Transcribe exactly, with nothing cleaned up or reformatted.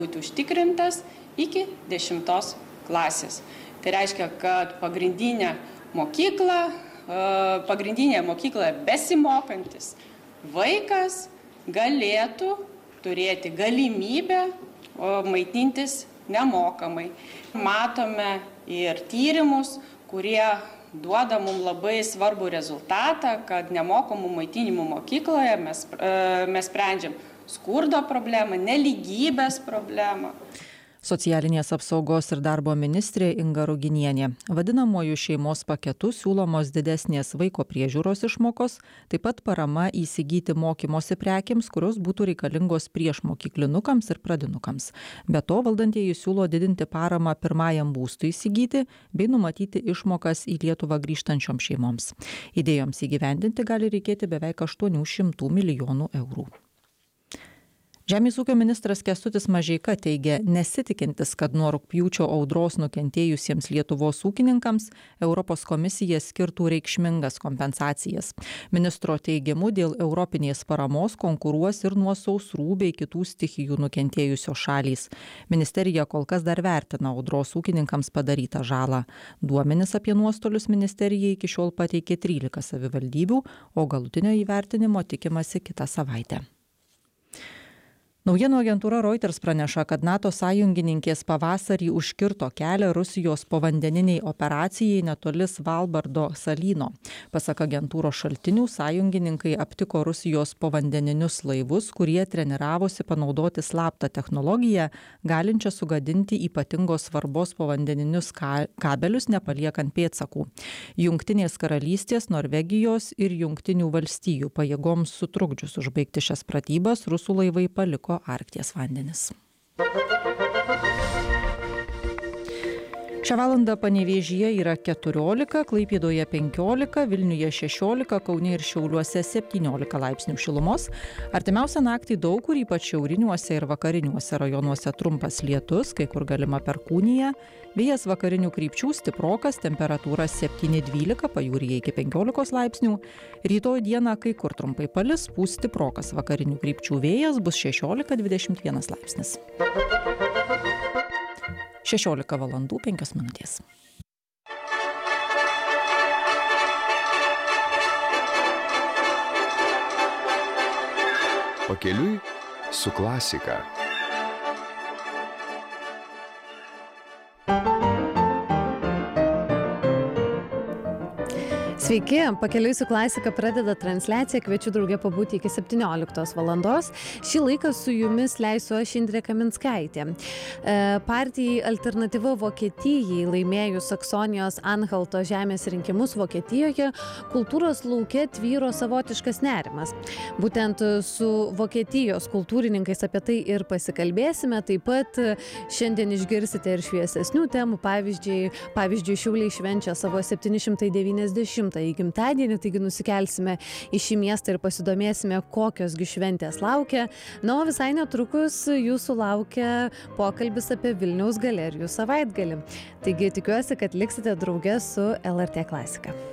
būti užtikrintas iki dešimtos klasės. Tai reiškia, kad pagrindinė mokykla, pagrindinėje mokykloje besimokantis vaikas galėtų turėti galimybę maitintis nemokamai. Matome ir tyrimus, kurie duoda mums labai svarbų rezultatą, kad nemokamų maitinimų mokykloje mes, mes sprendžiam skurdo problemą, nelygybės problemą. Socialinės apsaugos ir darbo ministrė Inga Ruginienė. Vadinamuoju šeimos paketu siūlomos didesnės vaiko priežiūros išmokos, taip pat parama įsigyti mokymosi prekiams, kurios būtų reikalingos priešmokyklinukams ir pradinukams. Be to, valdantieji siūlo didinti paramą pirmajam būstui įsigyti bei numatyti išmokas į Lietuvą grįžtančioms šeimoms. Idėjoms įgyvendinti gali reikėti beveik aštuonių šimtų milijonų eurų. Žemės ūkio ministras Kęstutis Mažeika teigia, nesitikintis, kad nuo rugpjūčio audros nukentėjusiems Lietuvos ūkininkams Europos komisija skirtų reikšmingas kompensacijas. Ministro teigimu, dėl europinės paramos konkuruos ir nuo sausrų bei kitų stichijų nukentėjusios šalys. Ministerija kol kas dar vertina audros ūkininkams padarytą žalą. Duomenis apie nuostolius ministerija iki šiol pateikė trylika savivaldybių, o galutinio įvertinimo tikimasi kitą savaitę. Naujienų agentūra Reuters praneša, kad NATO sąjungininkės pavasarį užkirto kelią Rusijos povandeniniai operacijai netoli Svalbardo salyno. Pasak agentūros šaltinių, sąjungininkai aptiko Rusijos povandeninius laivus, kurie treniravosi panaudoti slaptą technologiją, galinčią sugadinti ypatingos svarbos povandeninius ka- kabelius, nepaliekant pėdsakų. Jungtinės karalystės, Norvegijos ir Jungtinių valstijų pajėgoms sutrukdžius užbaigti šias pratybas, rusų laivai paliko Arkties vandenis. Šią valandą Panevėžyje yra keturiolika, Klaipėdoje penkiolika, Vilniuje šešiolika, Kaune ir Šiauliuose septyniolika laipsnių šilumos. Artimiausią naktį daug kur, ypač šiauriniuose ir vakariniuose rajonuose trumpas lietus, kai kur galima perkūnija. Vėjas vakarinių krypčių stiprokas, temperatūra septyni dvylika, pajūryje iki penkiolikos laipsnių. Rytoj dieną kai kur trumpai palis, pūs stiprokas vakarinių krypčių vėjas, bus šešiolika dvidešimt vienas laipsnis. šešiolika valandų penkios minutės. Pakeliui su klasika. Sveiki, Pakeliui su klasika pradeda transliaciją, kviečiu drauge pabūti iki septynioliktos valandos. Šį laiką su jumis leisiu aš Indrė Kaminskaitė. E, partijai Alternatyva Vokietijai laimėjus Saksonijos Anhalto žemės rinkimus Vokietijoje, kultūros lauke tvyro savotiškas nerimas. Būtent su Vokietijos kultūrininkais apie tai ir pasikalbėsime. Taip pat šiandien išgirsite ir šviesesnių temų. Pavyzdžiui, pavyzdžiui Šiauliai švenčia savo septyni šimtai devyniasdešimtąjį gimtadienį, taigi nusikelsime į šį miestą ir pasidomėsime, kokios gi šventės laukia. Na, o visai netrukus jūsų laukia pokalbis apie Vilniaus galerijų savaitgalį. Taigi tikiuosi, kad liksite drauge su L R T klasika.